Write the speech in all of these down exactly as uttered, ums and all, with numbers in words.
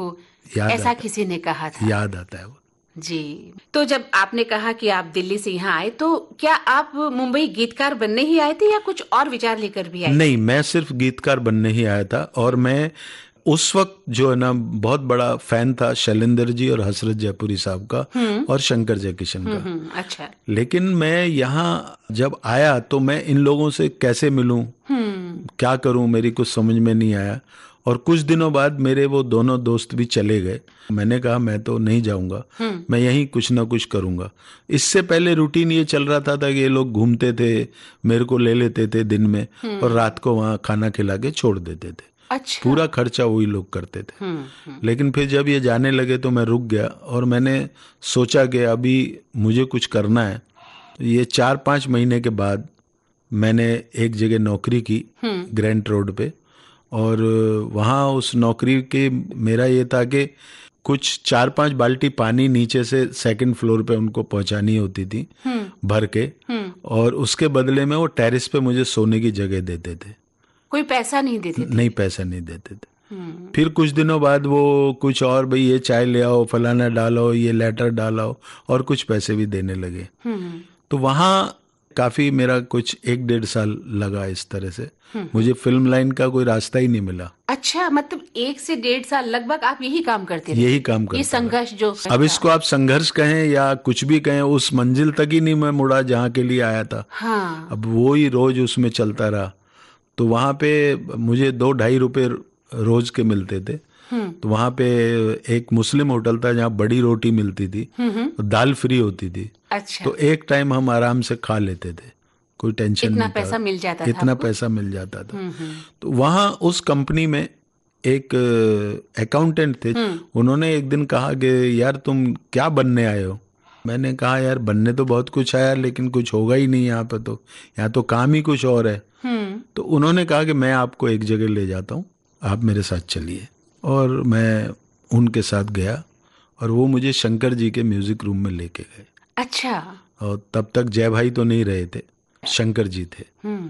हो, याद ऐसा आता, किसी ने कहा था। याद आता है वो जी। तो जब आपने कहा कि आप दिल्ली से यहाँ आए, तो क्या आप मुंबई गीतकार बनने ही आए थे या कुछ और विचार लेकर भी आए? नहीं, मैं सिर्फ गीतकार बनने ही आया था। और मैं उस वक्त जो है ना बहुत बड़ा फैन था शैलेंद्र जी और हसरत जयपुरी साहब का और शंकर जयकिशन का। अच्छा। लेकिन मैं यहाँ जब आया तो मैं इन लोगों से कैसे मिलूं, क्या करूं, मेरी कुछ समझ में नहीं आया। और कुछ दिनों बाद मेरे वो दोनों दोस्त भी चले गए। मैंने कहा मैं तो नहीं जाऊंगा, मैं यहीं कुछ ना कुछ करूंगा। इससे पहले रूटीन ये चल रहा था, था कि ये लोग घूमते थे, मेरे को ले लेते थे दिन में और रात को वहाँ खाना खिला के छोड़ देते थे। अच्छा। पूरा खर्चा वही लोग करते थे। लेकिन फिर जब ये जाने लगे तो मैं रुक गया और मैंने सोचा कि अभी मुझे कुछ करना है। ये चार पाँच महीने के बाद मैंने एक जगह नौकरी की ग्रैंड रोड पे। और वहाँ उस नौकरी के मेरा ये था कि कुछ चार पांच बाल्टी पानी नीचे से सेकंड फ्लोर पे उनको पहुंचानी होती थी भर के, और उसके बदले में वो टेरेस पे मुझे सोने की जगह देते थे। कोई पैसा नहीं देते थे? नहीं, पैसा नहीं देते थे। फिर कुछ दिनों बाद वो कुछ और, भाई ये चाय ले आओ, फलाना डालो, ये लेटर डालो, और कुछ पैसे भी देने लगे। तो वहाँ काफी मेरा कुछ एक डेढ़ साल लगा इस तरह से। मुझे फिल्म लाइन का कोई रास्ता ही नहीं मिला। अच्छा, मतलब एक से डेढ़ साल लगभग आप यही काम करते रहे? यही काम करते ये संघर्ष जो, अब इसको आप संघर्ष कहें या कुछ भी कहें, उस मंजिल तक ही नहीं मैं मुड़ा जहाँ के लिए आया था। हाँ। अब वो ही रोज उसमें चलता रहा। तो वहाँ पे मुझे दो ढाई रुपए रोज के मिलते थे। तो वहाँ पे एक मुस्लिम होटल था जहाँ बड़ी रोटी मिलती थी, दाल फ्री होती थी। अच्छा। तो एक टाइम हम आराम से खा लेते थे, कोई टेंशन नहीं था। इतना पैसा मिल जाता था? इतना पैसा मिल जाता था। तो वहाँ उस कंपनी में एक अकाउंटेंट थे, उन्होंने एक दिन कहा कि यार तुम क्या बनने आए हो? मैंने कहा यार बनने तो बहुत कुछ आया, लेकिन कुछ होगा ही नहीं यहाँ पे, तो यहाँ तो काम ही कुछ और है। तो उन्होंने कहा कि मैं आपको एक जगह ले जाता हूँ, आप मेरे साथ चलिए। और मैं उनके साथ गया और वो मुझे शंकर जी के म्यूजिक रूम में लेके गए। अच्छा। और तब तक जय भाई तो नहीं रहे थे, शंकर जी थे।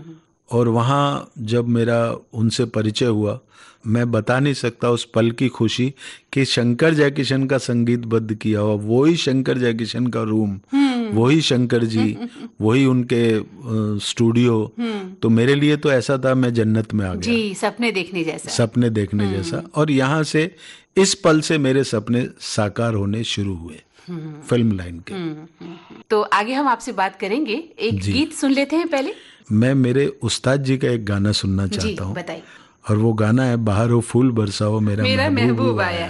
और वहाँ जब मेरा उनसे परिचय हुआ, मैं बता नहीं सकता उस पल की खुशी कि शंकर जयकिशन का संगीतबद्ध किया हुआ वही शंकर जयकिशन का रूम, वही शंकर जी, वही उनके स्टूडियो। तो मेरे लिए तो ऐसा था मैं जन्नत में आ गया। जी, सपने देखने जैसा। सपने देखने जैसा। और यहाँ से इस पल से मेरे सपने साकार होने शुरू हुए फिल्म लाइन के। तो आगे हम आपसे बात करेंगे, एक गीत सुन लेते हैं पहले। मैं मेरे उस्ताद जी का एक गाना सुनना चाहता हूँ। बताइए। और वो गाना है बाहर हो फूल बरसाओ मेरा, मेरा महबूब आया।